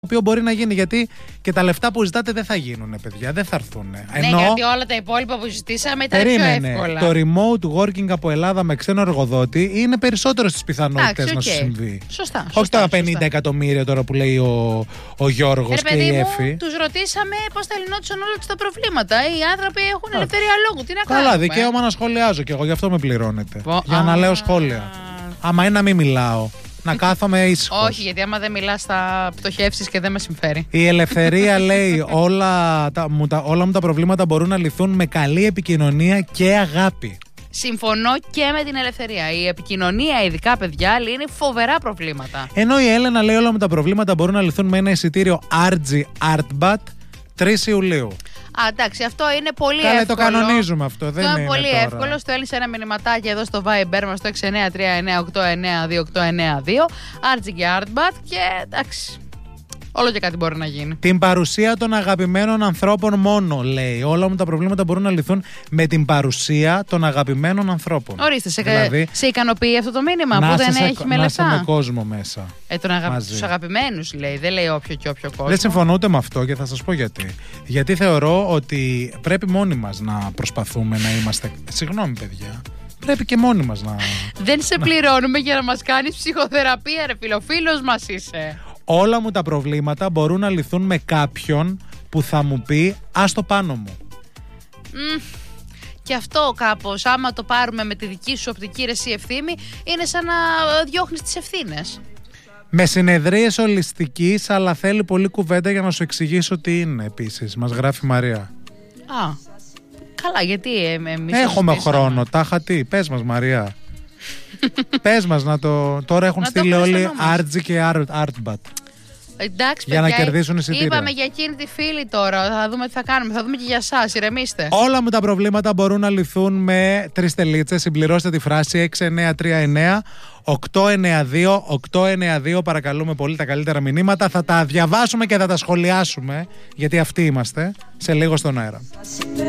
οποίο μπορεί να γίνει, γιατί και τα λεφτά που ζητάτε δεν θα γίνουν, παιδιά, δεν θα έρθουν. Ναι, γιατί όλα τα υπόλοιπα που ζητήσαμε ήταν πιο εύκολα. Το remote working από Ελλάδα με ξένο εργοδότη είναι περισσότερο στις πιθανότητες να σου συμβεί. Σωστά. Όχι τα 50 εκατομμύρια τώρα που λέει ο Γιώργος και η Εφη. Τους ρωτήσαμε πώς θα λυνόντουσαν όλα τους τα προβλήματα. Οι άνθρωποι έχουν ελευθερία λόγου. Τι να κάνουμε. Καλά, δικαίωμα να σχολιάζω κι εγώ, γι' αυτό με πληρώνετε. Για να λέω σχόλια. Άμα είναι να μην μιλάω. Να κάθομαι ήσυχος. Όχι, γιατί άμα δεν μιλάς θα πτωχεύσεις και δεν με συμφέρει. Η ελευθερία λέει όλα μου τα προβλήματα μπορούν να λυθούν με καλή επικοινωνία και αγάπη. Συμφωνώ και με την ελευθερία. Η επικοινωνία, ειδικά παιδιά, λύνει φοβερά προβλήματα. Ενώ η Έλενα λέει όλα μου τα προβλήματα μπορούν να λυθούν με ένα εισιτήριο RG Artbat 3 Ιουλίου. Εντάξει, αυτό είναι πολύ εύκολο. Καλά, το κανονίζουμε αυτό. Δεν είναι πολύ τώρα εύκολο. Στέλνεις ένα μηνυματάκι εδώ στο Viber μας στο 6939892892. RG και Artbat και εντάξει. Όλο και κάτι μπορεί να γίνει. Την παρουσία των αγαπημένων ανθρώπων μόνο, λέει. Όλα μου τα προβλήματα μπορούν να λυθούν με την παρουσία των αγαπημένων ανθρώπων. Ορίστε, σε ικανοποιεί αυτό το μήνυμα που δεν έχει με λεφτά. Να είσαι με κόσμο μέσα. Τους αγαπημένους λέει, δεν λέει όποιο και όποιο κόσμο. Δεν συμφωνώ ούτε με αυτό και θα σας πω γιατί. Γιατί θεωρώ ότι πρέπει μόνοι μας να προσπαθούμε να είμαστε. Συγγνώμη, παιδιά. Πρέπει και μόνοι μας να. Δεν σε πληρώνουμε για να μας κάνεις ψυχοθεραπεία, ρε φιλοφίλος μας είσαι. Όλα μου τα προβλήματα μπορούν να λυθούν με κάποιον που θα μου πει «Άστο πάνω μου». Και αυτό κάπως, άμα το πάρουμε με τη δική σου οπτική ρε εσύ Ευθύμη, είναι σαν να διώχνεις τις ευθύνες. Με συνεδρίες ολιστικής, αλλά θέλει πολλή κουβέντα για να σου εξηγήσω τι είναι επίσης. Μας γράφει η Μαρία. Καλά, γιατί εμείς. Έχουμε χρόνο, τάχα τι. Πες μας, Μαρία. Πες μας να το. Τώρα έχουν στείλει όλοι RG και Artbat. Εντάξει, για παιδιά, να κερδίσουν εισιτήρια. Είπαμε για εκείνη τη φίλη τώρα. Θα δούμε τι θα κάνουμε. Θα δούμε και για εσάς. Ηρεμήστε. Όλα μου τα προβλήματα μπορούν να λυθούν με 3 τελίτσες. Συμπληρώστε τη φράση 6939 892. Παρακαλούμε πολύ τα καλύτερα μηνύματα. Θα τα διαβάσουμε και θα τα σχολιάσουμε. Γιατί αυτοί είμαστε. Σε λίγο στον αέρα.